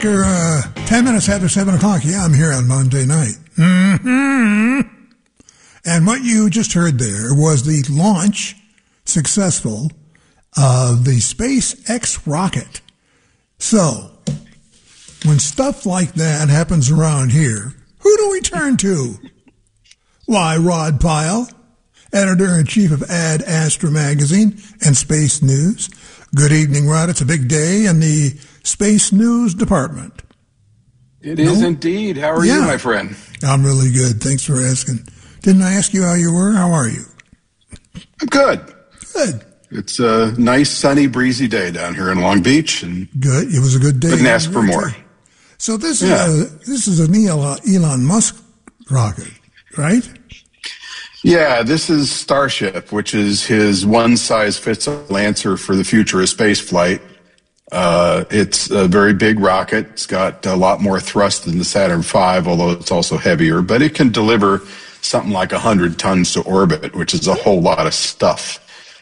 Baker, 10 minutes after 7 o'clock. Yeah, I'm here on Monday night. Mm-hmm. And what you just heard there was the launch, successful, of the SpaceX rocket. So, when stuff like that happens around here, who do we turn to? Why, Rod Pyle, editor-in-chief of Ad Astra magazine and Space News. Good evening, Rod. It's a big day in the Space News department. It is indeed. How are you, my friend? I'm really good. Thanks for asking. Didn't I ask you how you were? How are you? I'm good. Good. It's a nice, sunny, breezy day down here in Long Beach. And good. It was a good day. Couldn't ask for more. So this is an Elon Musk rocket, right? Yeah, this is Starship, which is his one-size-fits-all answer for the future of space flight. It's a very big rocket. It's got a lot more thrust than the Saturn V, although it's also heavier. But it can deliver something like 100 tons to orbit, which is a whole lot of stuff.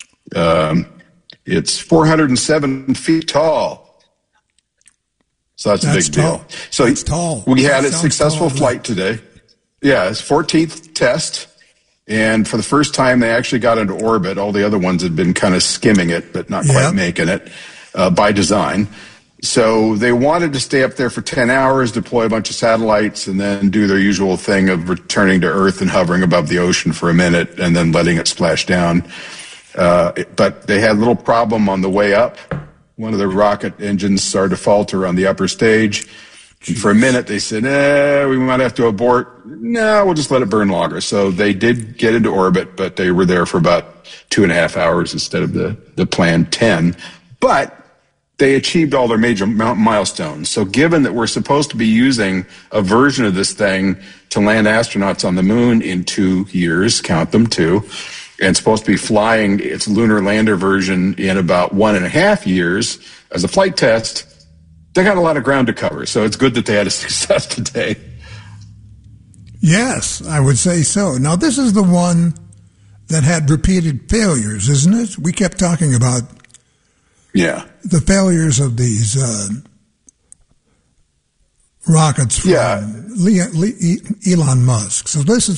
It's 407 feet tall. So that's a big deal. So it's tall. We had a successful flight today. Yeah, it's 14th test. And for the first time, they actually got into orbit. All the other ones had been kind of skimming it, but not quite making it by design. So they wanted to stay up there for 10 hours, deploy a bunch of satellites, and then do their usual thing of returning to Earth and hovering above the ocean for a minute and then letting it splash down. But they had a little problem on the way up. One of the rocket engines started to falter on the upper stage. And for a minute, they said, we might have to abort. No, we'll just let it burn longer. So they did get into orbit, but they were there for about 2.5 hours instead of the planned 10. But they achieved all their major milestones. So given that we're supposed to be using a version of this thing to land astronauts on the moon in 2 years, count them 2, and supposed to be flying its lunar lander version in about 1.5 years as a flight test, they got a lot of ground to cover. So it's good that they had a success today. Yes, I would say so. Now, this is the one that had repeated failures, isn't it? We kept talking about the failures of these rockets from Elon Musk. So this is